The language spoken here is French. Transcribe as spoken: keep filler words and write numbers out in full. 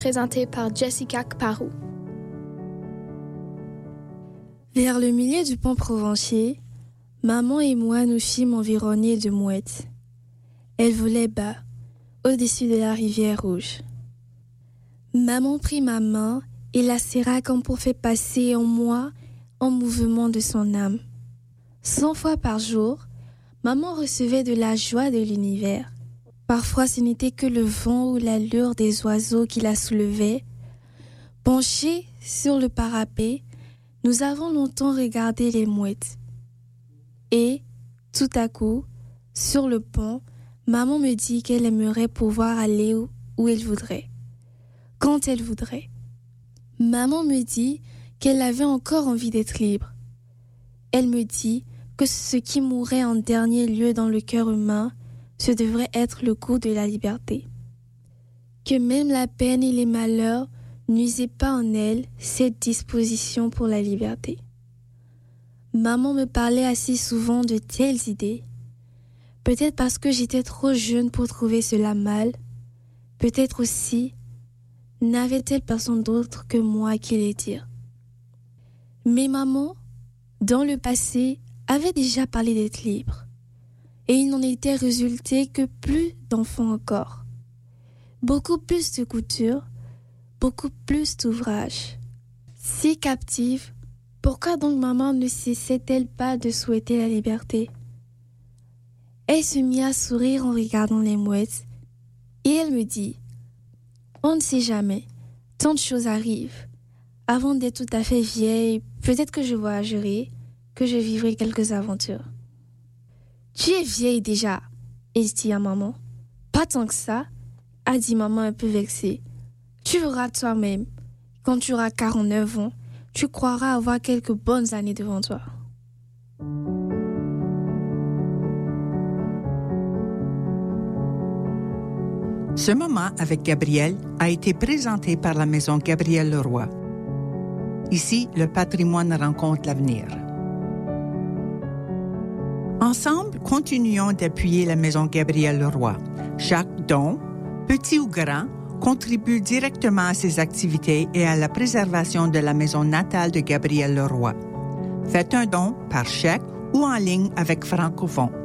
présenté par Jessica Kparou. Vers le milieu du pont Provencher, maman et moi nous fîmes environner de mouettes. Elles volaient bas, au-dessus de la rivière rouge. Maman prit ma main et la serra comme pour faire passer en moi un mouvement de son âme. Cent fois par jour, maman recevait de la joie de l'univers. Parfois ce n'était que le vent ou l'allure des oiseaux qui la soulevaient. Penchés sur le parapet, nous avons longtemps regardé les mouettes. Et, tout à coup, sur le pont, maman me dit qu'elle aimerait pouvoir aller où, où elle voudrait, quand elle voudrait. Maman me dit qu'elle avait encore envie d'être libre. Elle me dit que ce qui mourrait en dernier lieu dans le cœur humain, ce devrait être le goût de la liberté. Que même la peine et les malheurs nuisaient pas en elle cette disposition pour la liberté. Maman me parlait assez souvent de telles idées. Peut-être parce que j'étais trop jeune pour trouver cela mal. Peut-être aussi n'avait-elle personne d'autre que moi qui les dire. Mais maman, dans le passé, avait déjà parlé d'être libre. Et il n'en était résulté que plus d'enfants encore. Beaucoup plus de couture, beaucoup plus d'ouvrages. Si captive, pourquoi donc maman ne cessait-elle pas de souhaiter la liberté? Elle se mit à sourire en regardant les mouettes et elle me dit « On ne sait jamais, tant de choses arrivent. Avant d'être tout à fait vieille, peut-être que je voyagerai, que je vivrai quelques aventures. » « Tu es vieille déjà, ai-je dit à maman. « Pas tant que ça, a dit maman un peu vexée. Tu verras toi-même, quand tu auras quarante-neuf ans, tu croiras avoir quelques bonnes années devant toi. » Ce moment avec Gabrielle a été présenté par la Maison Gabriel Leroy. Ici, le patrimoine rencontre l'avenir. Ensemble, continuons d'appuyer la Maison Gabriel Leroy. Chaque don, petit ou grand, contribue directement à ses activités et à la préservation de la maison natale de Gabriel Leroy. Faites un don par chèque ou en ligne avec Francophone.